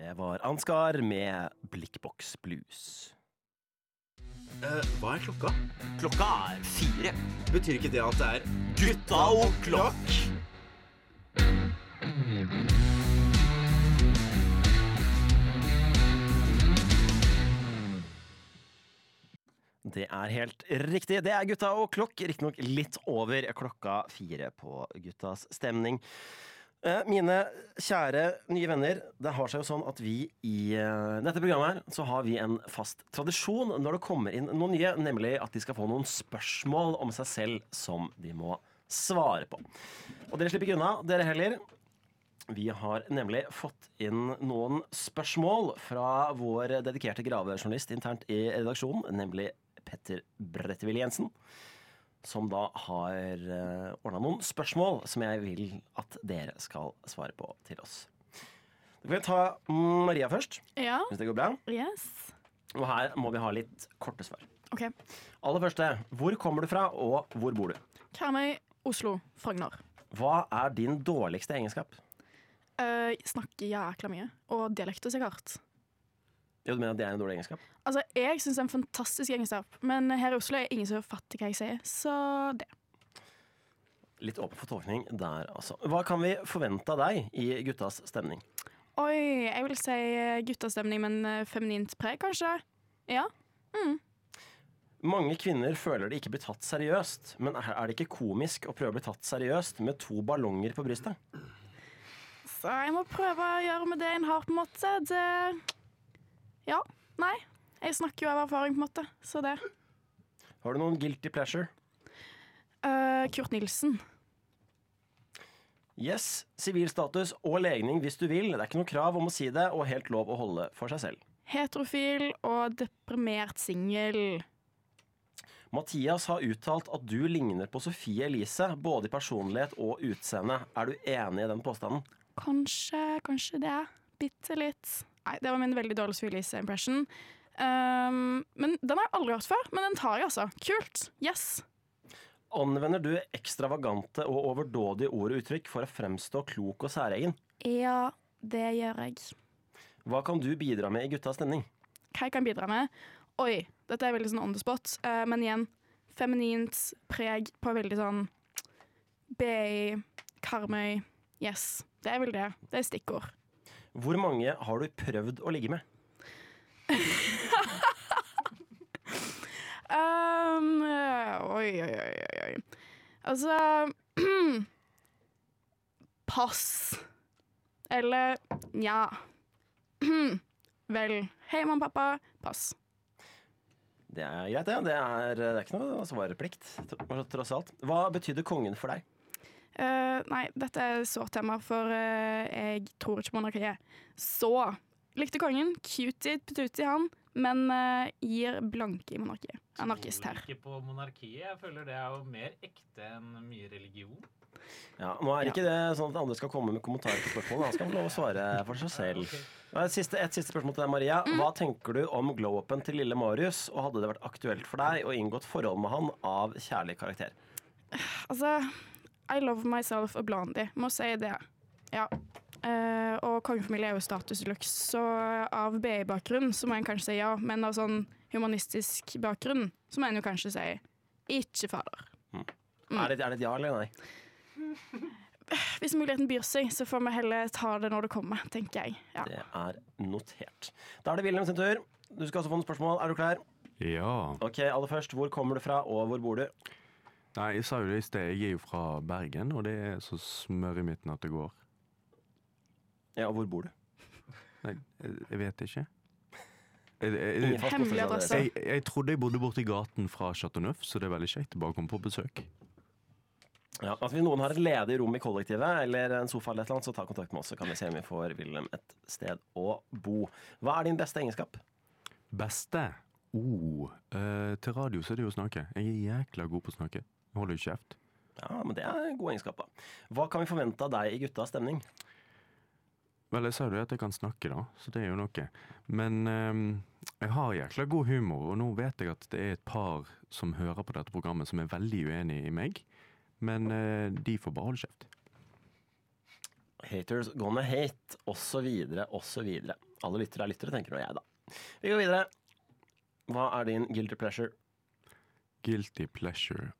Det var Ansgar med Blikkboks Blues. Hva er klokka? Klokka er 4. Betyr ikke det at det er Gutta og klokk! Det er helt riktig. Det er Gutta og klokk, riktignok litt over klokka 4 på Guttas stemning. Mine kjære nye venner, det har seg jo sånn at vi i dette programmet her, så har vi en fast tradisjon når det kommer inn noen nye, nemlig at de skal få noen spørsmål om seg selv som de må svare på. Og dere slipper ikke unna, dere heller. Vi har nemlig fått inn noen spørsmål fra vår dedikerte gravejournalist internt i redaksjonen, nemlig Petter Brettevill Jensen, som da har ordnet noen spørsmål som jeg vil at dere skal svare på til oss. Da kan vi ta Maria først, Ja, hvis det går bra. yes. Og her må vi ha litt korte svar. Ok. Aller første, hvor kommer du fra, og hvor bor du? Karmøy, Oslo, Frogner. Hva er din dårligste egenskap? Snakker jækla mye, og dialekter sikkert. Jo, du mener at det er en dårlig egenskap? Altså, jeg synes det er en fantastisk egenskap, men her i Oslo er ingen som fatter hva jeg sier, så det. Litt åpen for tolkning der, altså. Hva kan vi forvente av deg i guttas stemning? Oi, jeg vil si guttastemning, men feminint preg, kanskje? Ja. Mange kvinner føler de ikke blir tatt seriøst, men er det ikke komisk å prøve å bli tatt seriøst med 2 ballonger på brystet? Så jeg må prøve å gjøre med det en har på en måte. Det... Ja, nei. Jeg snakker jo av erfaring på en måte, så det. Har du noen guilty pleasure? Kurt Nilsen. Yes, sivilstatus og legning hvis du vil. Det er ikke noe krav om å si det, og helt lov å holde for seg selv. Heterofil og deprimert singel. Mathias har uttalt at du ligner på Sofie Elise, både i personlighet og utseende. Er du enig i den påstanden? Kanskje det. Bitte litt. Nei, det var min veldig dårlige Sofie Elise-impression. Men den har jeg aldri hørt før, men den tar jeg altså. Kult. Yes. Anvender du ekstravagante og overdådige ord og uttrykk for å fremstå klok og særegen? Ja, det gjør jeg. Hva kan du bidra med i guttas stemning? Hva jeg kan bidra med? Oi, dette er veldig sånn on the spot, men igjen, feminint preg på veldig sånn BI, Karmøy, yes. Det er vel det. Det er stikkord. Hvor mange har du prøvd å ligge med? Oi. Altså pass. Eller nja. Vel, hei mamma og pappa, pass. Det er greit, det. Det er ikke noe svareplikt, tross alt. Hva betydde kongen for deg? Nei, dette er et sårt tema, for jeg tror ikke på monarkiet. Så likte kongen, cutie petuti han, men gir blanke i monarkiet. Anarkist her. Tror ikke på monarkiet. Jeg føler det er jo mer ekte enn mye religion. Ja, nå er ikke det sånn at andre skal komme med kommentarer på spørsmålet. Han skal få lov å svare for seg selv. Et siste spørsmål til deg, Maria. Hva tenker du om glow-upen til lille Marius, og hadde det vært aktuelt for deg å inngå et forhold med han av kjærlig karakter? Altså, I love myself og Blondie, må si det. Ja. Og kongefamilie er jo status deluxe, så av BI-bakgrunn så må en kanskje si ja, men av sånn humanistisk bakgrunn så må en jo kanskje si ikke fader. Er det et ja eller nei? Hvis muligheten byr seg, så får vi heller ta det når det kommer, tenker jeg. Ja. Det er notert. Da er det Wilhelm sin tur. Du skal også få noen spørsmål. Er du klar? Ja. Ok, aller først, hvor kommer du fra, og hvor bor du? Nei, jeg sa jo det i sted. Jeg er jo fra Bergen, og det er så smør i midten at det går. Ja, og hvor bor du? Nei, jeg vet ikke. Hemmelig adresse. Jeg trodde jeg bodde borte i gaten fra Chateau Neuf, så det er veldig kjekt å bare komme på besøk. Ja, altså hvis noen har et ledig rom i kollektivet, eller en sofa eller et eller annet, så ta kontakt med oss, så kan vi se om vi får Wilhelm et sted å bo. Hva er din beste egenskap? Beste? Til radio så er det jo å snakke. Jeg er jækla god på å snakke. Jeg holder jo kjeft. Ja, men det er en god egenskap da. Hva kan vi forvente av deg i guttas stemning? Vel, jeg sa jo at jeg kan snakke da, så det er jo noe. Men jeg har jækla god humor, og nå vet jeg at det er et par som hører på dette programmet som er veldig uenige i meg. Men de får bare holde kjeft. Haters gonna hate, og så videre, og så videre. Alle lyttere er lyttere, tenker nå jeg da. Vi går videre. Hva er din guilty pleasure? Guilty pleasure.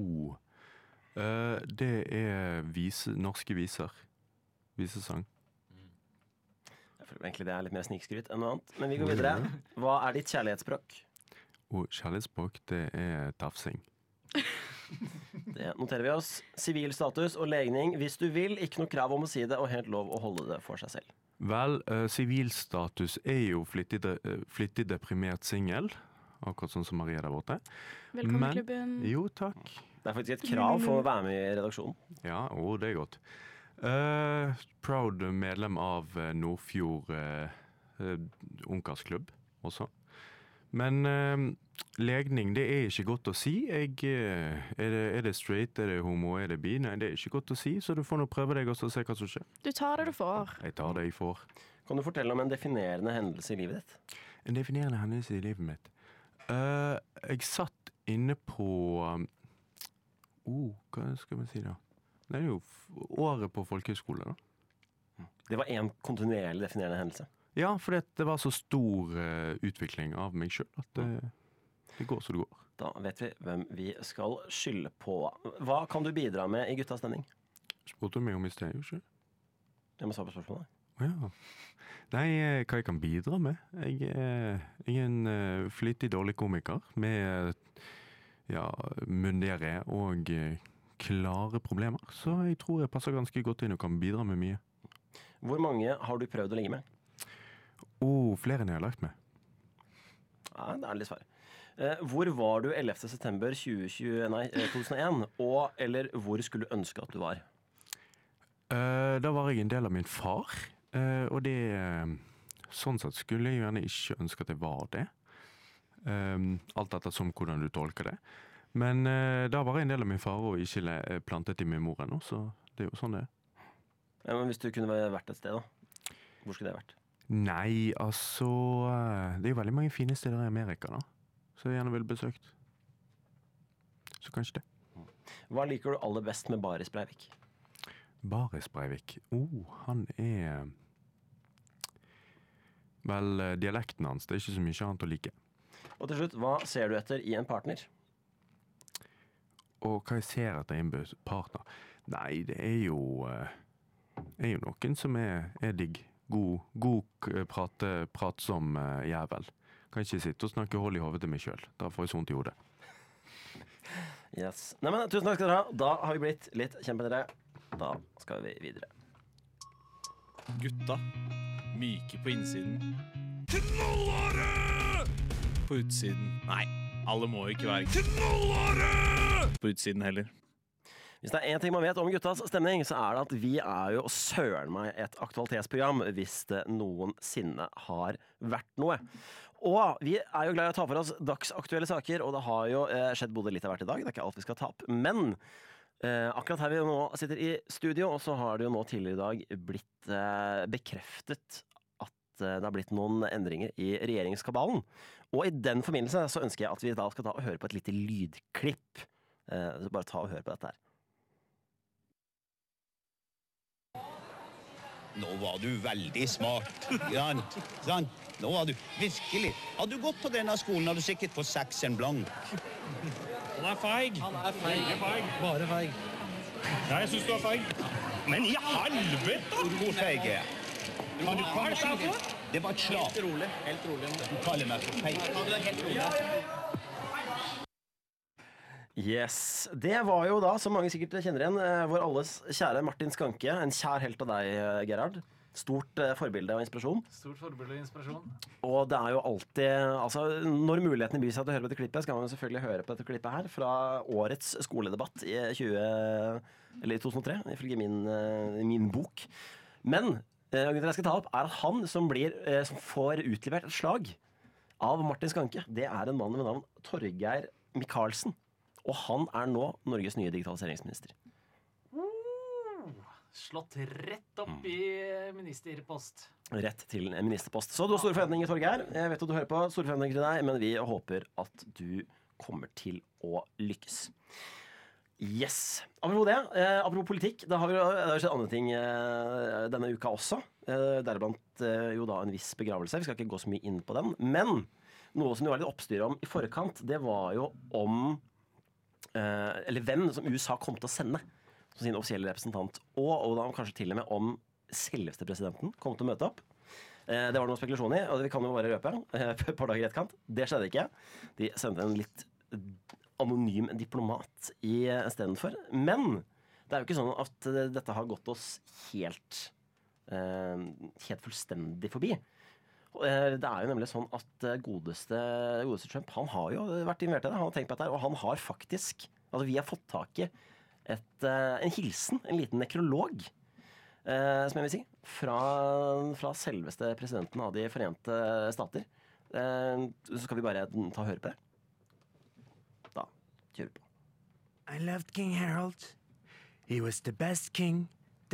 Det er norske viser. Visesang. Jeg føler egentlig det er litt mer snikskryt enn noe annet. Men vi går videre. Hva er ditt kjærlighetsspråk? Kjærlighetsspråk, det er tafsing. Det noterer vi oss. Sivil status og legning hvis du vil. Ikke noe krav om å si det, og helt lov å holde det for seg selv. Vel, sivilstatus er jo flittig deprimert singel. Akkurat sånn som Maria der borte. Velkommen i klubben. Jo, takk. Det er faktisk et krav for å være med i redaksjonen. Ja, det er godt. Proud medlem av Nordfjord ungkarsklubb også. Men legning, det er ikke godt å si. Er det straight, er det homo, er det bi? Nei, det er ikke godt å si, så du får nå prøve deg også og se hva som skjer. Du tar det du får. Jeg tar det jeg får. Kan du fortelle om en definerende hendelse i livet ditt? En definerende hendelse i livet mitt. Jeg satt inne på hva skal man si da? Det er jo året på folkehøyskole da. Det var en kontinuerlig definerende hendelse. Ja, for det var så stor utvikling av meg selv at det går så det går. Da vet vi hvem vi skal skylde på. Hva kan du bidra med i Guttas stemning? Spurte du meg om i sted, jo ikke? Jeg må svare på spørsmålet. Ja. Nei, hva jeg kan bidra med? Jeg er en flittig dårlig komiker med mundiere og klare problemer. Så jeg tror jeg passer ganske godt inn og kan bidra med mye. Hvor mange har du prøvd å ligge med? Flere enn jeg har lagt med. Ja, det er litt svar. Hvor var du 11. september 2001, eller hvor skulle du ønske at du var? Da var jeg en del av min far, og det sånn sett skulle jeg gjerne ikke ønske at jeg var det. Alt etter som hvordan du tolker det. Men da var jeg en del av min far og ikke plantet i min mor ennå, så det er jo sånn det er. Ja, men hvis du kunne vært et sted da, hvor skulle det vært? Nei, altså, det er jo veldig mange fine steder i Amerika da, så jeg gjerne ville besøkt. Så kanskje det. Hva liker du aller best med Baris Breivik? Baris Breivik, han er... Vel, dialekten hans, det er ikke så mye annet å like. Og til slutt, hva ser du etter i en partner? Og hva jeg ser etter i en partner? Nei, det er jo noen som er digg. God pratsom jævel. Kan ikke sitte og snakke hold i hovedet til meg selv. Da får jeg sånt i hodet. Yes. Nei, men tusen takk skal dere ha. Da har vi blitt litt kjempedere. Da skal vi videre. Gutta. Myke på innsiden. Knallharde! På utsiden. Nei, alle må jo ikke være knallharde! På utsiden heller. Hvis det er en ting man vet om Guttas stemning, så er det at vi er jo søren meg et aktualitetsprogram hvis det noensinne har vært noe. Og vi er jo glad i å ta for oss dagsaktuelle saker, og det har jo skjedd både litt av hvert i dag. Det er ikke alt vi skal ta opp, men akkurat her vi nå sitter i studio, og så har det jo nå tidligere i dag blitt bekreftet at det har blitt noen endringer i regjeringskabalen. Og i den forbindelse så ønsker jeg at vi da skal ta og høre på et lite lydklipp. Så bare ta og høre på dette her. Nå var du veldig smart, Jan. Nå var du virkelig. Hadde du gått på denne skolen, hadde du sikkert fått 6 en blank. Han er feig. Veldig feig. Bare feig. Ja, jeg synes du er feig. Men i helvete! Hvor feig er jeg? Hva er det for noe? Det var et slag. Helt rolig. Du kaller meg for feig. Du er helt rolig. Yes, det var jo da, som mange sikkert kjenner igjen, vår alles kjære Martin Skanke. En kjær helt av deg, Gerhard. Stort forbilde og inspirasjon. Stort forbilde og inspirasjon. Og det er jo alltid, altså når muligheten byr seg til å høre på dette klippet, skal man jo selvfølgelig høre på dette klippet her fra årets skoledebatt i 2003, ifølge min bok. Men det jeg skal ta opp er at han som får utlevert et slag av Martin Skanke, det er en mann med navn Torgeir Micaelsen. Og han er nå Norges nye digitaliseringsminister. Slått rett opp i ministerpost. Rett til en ministerpost. Så du har store forventninger, Torgeir. Jeg vet at du hører på. Store forventninger til deg, men vi håper at du kommer til å lykkes. Yes. Apropos det, apropos politikk, det har jo skjedd andre ting denne uka også. deriblant jo da en viss begravelse. Vi skal ikke gå så mye inn på den. Men noe som det var litt oppstyr om i forkant, det var jo om eller hvem som USA kom til å sende som sin offisielle representant. Og da kanskje til og med om selveste presidenten kom til å møte opp. Det var noen spekulasjon i, og vi kan jo bare røpe et par dager i etterkant. Det skjedde ikke. De sendte en litt anonym diplomat i stedet for. Men det er jo ikke sånn at dette har gått oss helt fullstendig forbi. Det er jo nemlig sånn at godeste Trump, han har jo vært invitert til det, han har tenkt på dette, og han har faktisk, altså vi har fått tak i en hilsen, en liten nekrolog, som jeg vil si, fra selveste presidenten av de Forente Stater. Så skal vi bare ta og høre på det. Da kjører vi på. I loved King Harold. He was the best king.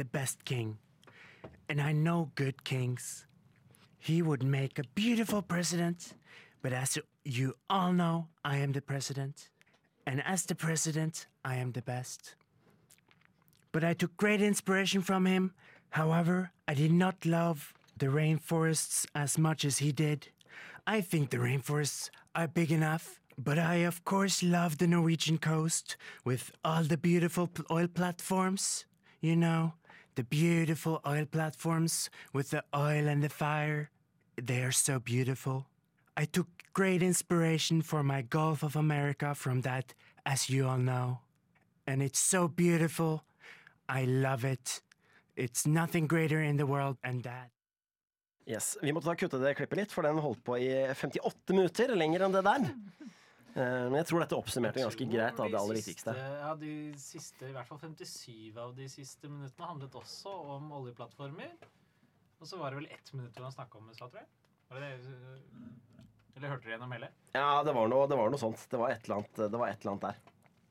And I know good kings. He would make a beautiful president. But as you all know, I am the president. And as the president, I am the best. But I took great inspiration from him. However, I did not love the rainforests as much as he did. I think the rainforests are big enough, but I of course love the Norwegian coast with all the beautiful oil platforms. You know, the beautiful oil platforms with the oil and the fire. They are so beautiful. I took great inspiration for my Gulf of America from that, as you all know. And it's so beautiful. I love it. It's nothing greater in the world than that. Yes, vi måtte da kutte det klippet litt, for den holdt på i 58 minutter, lenger enn det der. Men jeg tror dette oppsummerte ganske greit av det aller viktigste. Ja, de siste, i hvert fall 57 av de siste minuttene handlet også om oljeplattformer. Og så var det vel 1 minutt hvor han snakket om USA, tror jeg. Var det det? Eller hørte dere gjennom hele? Ja, det var noe sånt. Det var et eller annet der.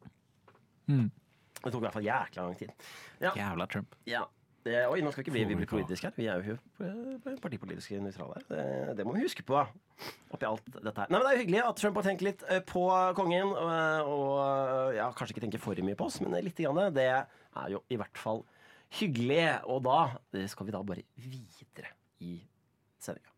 Det tok i hvert fall jækla lang tid. Ja. Jævla Trump. Ja. Oi, nå skal ikke vi bli politiske her. Vi er jo ikke partipolitiske nøytrale her. Det må vi huske på, oppi alt dette her. Nei, men det er jo hyggelig at Trump har tenkt litt på kongen, og ja, kanskje ikke tenker for mye på oss, men litt grann. Det er jo i hvert fall hyggelig, og da skal vi da bare videre i sendingen.